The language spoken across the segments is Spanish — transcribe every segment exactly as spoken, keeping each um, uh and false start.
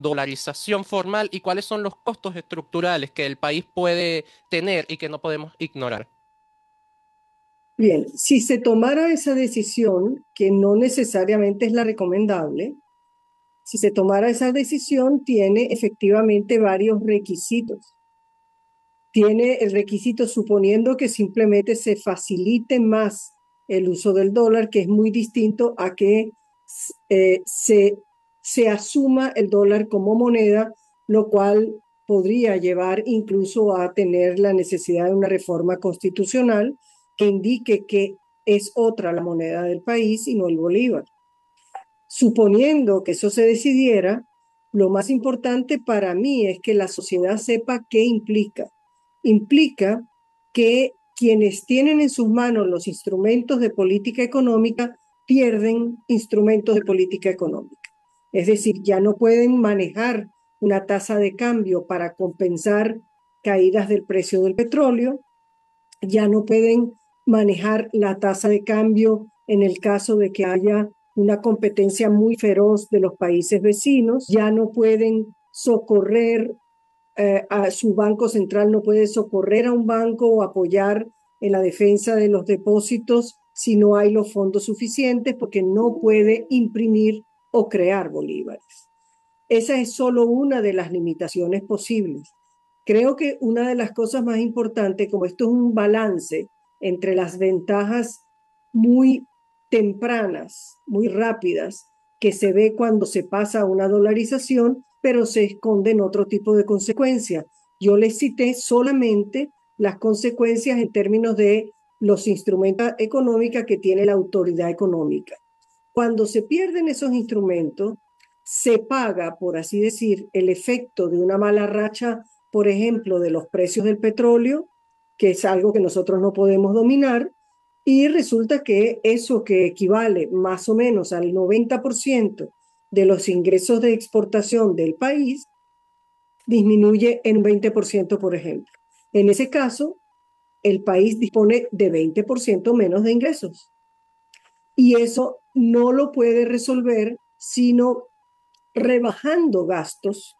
dolarización formal y cuáles son los costos estructurales que el país puede tener y que no podemos ignorar? Bien, si se tomara esa decisión, que no necesariamente es la recomendable, si se tomara esa decisión, tiene efectivamente varios requisitos. Tiene el requisito suponiendo que simplemente se facilite más el uso del dólar, que es muy distinto a que eh, se, se asuma el dólar como moneda, lo cual podría llevar incluso a tener la necesidad de una reforma constitucional que indique que es otra la moneda del país y no el bolívar. Suponiendo que eso se decidiera, lo más importante para mí es que la sociedad sepa qué implica. Implica que quienes tienen en sus manos los instrumentos de política económica pierden instrumentos de política económica. Es decir, ya no pueden manejar una tasa de cambio para compensar caídas del precio del petróleo, ya no pueden manejar la tasa de cambio en el caso de que haya una competencia muy feroz de los países vecinos, ya no pueden socorrer eh, a su banco central, no puede socorrer a un banco o apoyar en la defensa de los depósitos si no hay los fondos suficientes, porque no puede imprimir o crear bolívares. Esa es solo una de las limitaciones posibles. Creo que una de las cosas más importantes, como esto es un balance entre las ventajas muy tempranas, muy rápidas, que se ve cuando se pasa a una dolarización, pero se esconden otro tipo de consecuencias. Yo les cité solamente las consecuencias en términos de los instrumentos económicos que tiene la autoridad económica. Cuando se pierden esos instrumentos, se paga, por así decir, el efecto de una mala racha, por ejemplo, de los precios del petróleo, que es algo que nosotros no podemos dominar, y resulta que eso que equivale más o menos al noventa por ciento de los ingresos de exportación del país, disminuye en un veinte por ciento, por ejemplo. En ese caso, el país dispone de veinte por ciento menos de ingresos. Y eso no lo puede resolver sino rebajando gastos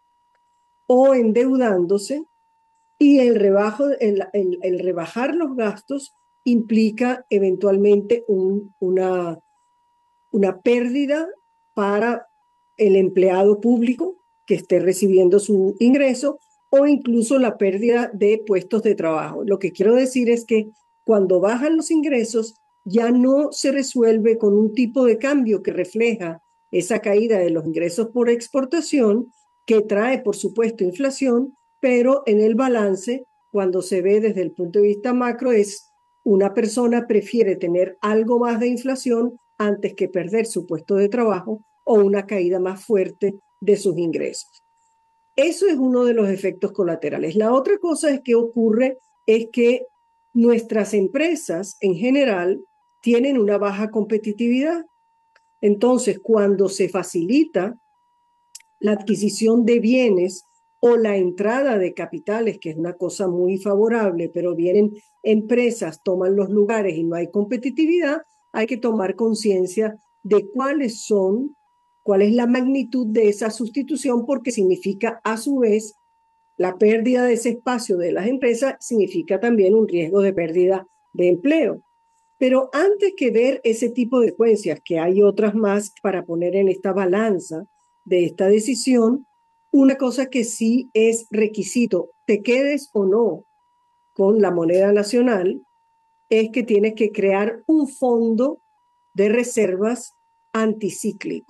o endeudándose, y el, rebajo, el, el, el rebajar los gastos implica eventualmente un, una, una pérdida para el empleado público que esté recibiendo su ingreso o incluso la pérdida de puestos de trabajo. Lo que quiero decir es que cuando bajan los ingresos ya no se resuelve con un tipo de cambio que refleja esa caída de los ingresos por exportación, que trae, por supuesto, inflación, pero en el balance, cuando se ve desde el punto de vista macro, es una persona prefiere tener algo más de inflación antes que perder su puesto de trabajo o una caída más fuerte de sus ingresos. Eso es uno de los efectos colaterales. La otra cosa es que ocurre es que nuestras empresas en general tienen una baja competitividad. Entonces, cuando se facilita la adquisición de bienes o la entrada de capitales, que es una cosa muy favorable, pero vienen empresas, toman los lugares y no hay competitividad, hay que tomar conciencia de cuáles son, cuál es la magnitud de esa sustitución, porque significa a su vez la pérdida de ese espacio de las empresas, significa también un riesgo de pérdida de empleo. Pero antes que ver ese tipo de consecuencias, que hay otras más para poner en esta balanza de esta decisión, una cosa que sí es requisito, te quedes o no con la moneda nacional, es que tienes que crear un fondo de reservas anticíclico.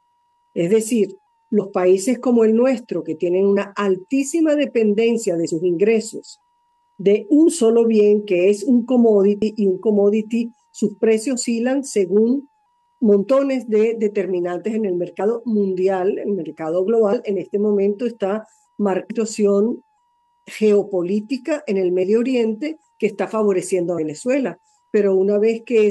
Es decir, los países como el nuestro, que tienen una altísima dependencia de sus ingresos de un solo bien, que es un commodity, y un commodity, sus precios oscilan según montones de determinantes en el mercado mundial, en el mercado global. En este momento está marcada situación geopolítica en el Medio Oriente que está favoreciendo a Venezuela, pero una vez que